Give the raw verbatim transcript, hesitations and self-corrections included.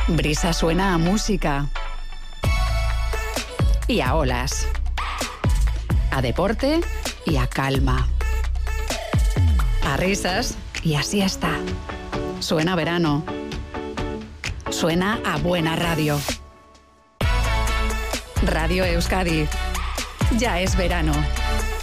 Brisa suena a música. Y a olas. A deporte y a calma. A risas y a siesta. Suena verano. Suena a buena radio. Radio Euskadi. Ya es verano.